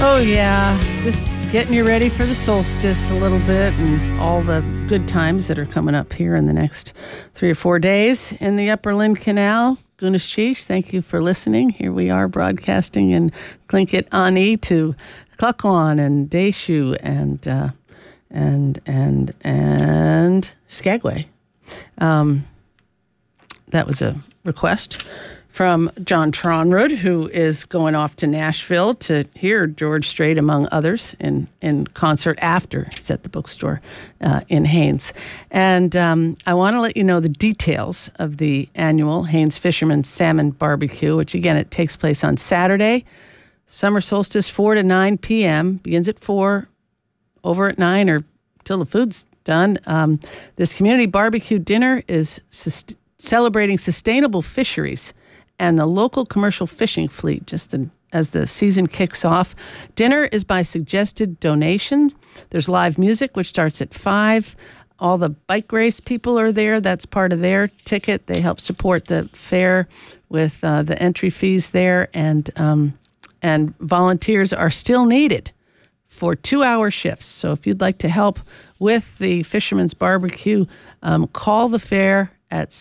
Oh, yeah. Just getting you ready for the solstice a little bit and all the good times that are coming up here in the next 3 or 4 days in the Upper Lynn Canal. Gunishish, thank you for listening. Here we are broadcasting in Tlingit Ani to Klukwan and Deishu and Skagway. That was a request from John Tronrud, who is going off to Nashville to hear George Strait, among others, in concert after he's at the bookstore in Haines. And I want to let you know the details of the annual Haines Fisherman's Salmon Barbecue, which, again, it takes place on Saturday, summer solstice, 4 to 9 p.m., begins at 4, over at 9 or till the food's done. This community barbecue dinner is celebrating sustainable fisheries and the local commercial fishing fleet, as the season kicks off. Dinner is by suggested donations. There's live music, which starts at 5. All the bike race people are there. That's part of their ticket. They help support the fair with the entry fees there. And volunteers are still needed for 2-hour shifts. So if you'd like to help with the Fisherman's Barbecue, call the fair at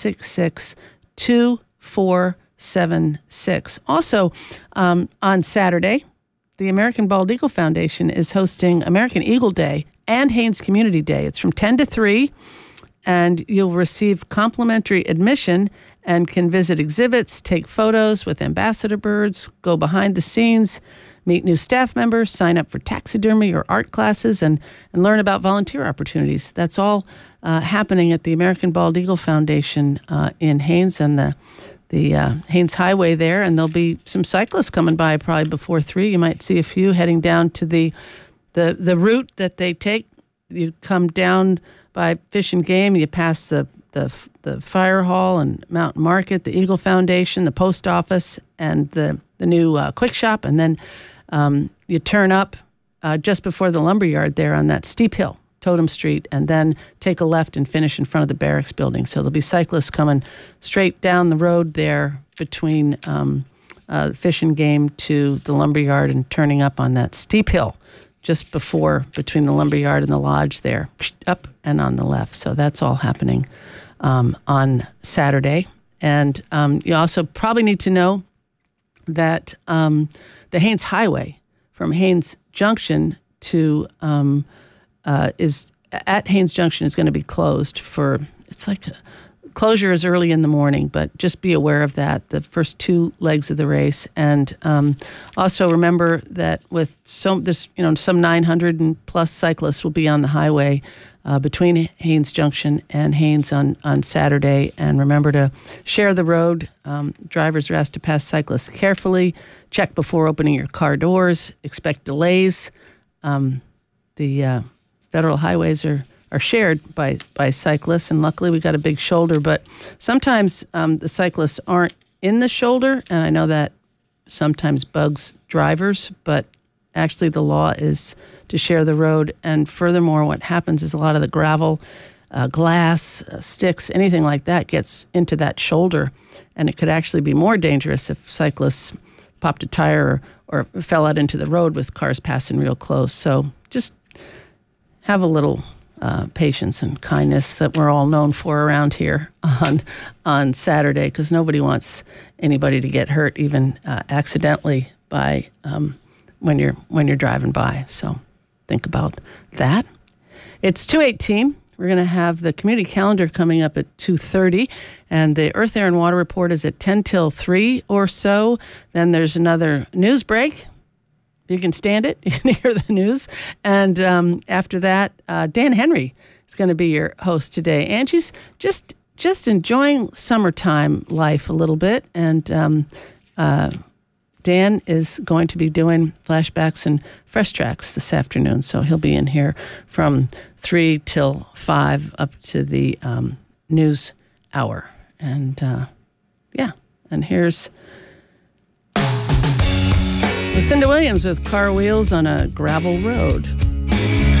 766-2476. Also, on Saturday, the American Bald Eagle Foundation is hosting American Eagle Day and Haines Community Day. It's from 10 to 3, and you'll receive complimentary admission and can visit exhibits, take photos with ambassador birds, go behind the scenes, meet new staff members, sign up for taxidermy or art classes, and learn about volunteer opportunities. That's all happening at the American Bald Eagle Foundation in Haines and the Haines Highway there. And there'll be some cyclists coming by probably before 3. You might see a few heading down to the route that they take. You come down by Fish and Game, you pass the fire hall and Mountain Market, the Eagle Foundation, the post office, and the new Quick Shop, and then you turn up just before the lumberyard there on that steep hill, Totem Street, and then take a left and finish in front of the barracks building. So there'll be cyclists coming straight down the road there between Fish and Game to the lumberyard and turning up on that steep hill just between the lumberyard and the lodge there, up and on the left. So that's all happening on Saturday. And you also probably need to know that the Haines Highway from Haines Junction to is at Haines Junction is going to be closed for, it's like closure is early in the morning, but just be aware of that, the first 2 legs of the race. And also remember that with some 900 and plus cyclists will be on the highway between Haines Junction and Haines on Saturday. And remember to share the road. Drivers are asked to pass cyclists carefully. Check before opening your car doors. Expect delays. The federal highways are shared by cyclists, and luckily we got a big shoulder. But sometimes the cyclists aren't in the shoulder, and I know that sometimes bugs drivers, but actually the law is to share the road. And furthermore, what happens is a lot of the gravel, glass, sticks, anything like that gets into that shoulder, and it could actually be more dangerous if cyclists popped a tire or fell out into the road with cars passing real close. So just have a little patience and kindness that we're all known for around here on Saturday, because nobody wants anybody to get hurt, even accidentally, by when you're driving by. So think about that. It's 2:18. We're going to have the community calendar coming up at 2:30, and the Earth, Air, and Water report is at 10 till 3 or so. Then there's another news break. You can stand it. You can hear the news. And after that, Dan Henry is going to be your host today. Angie's just enjoying summertime life a little bit. And Dan is going to be doing flashbacks and fresh tracks this afternoon. So he'll be in here from 3 till 5 up to the news hour. And and here's Lucinda Williams with Car Wheels on a Gravel Road.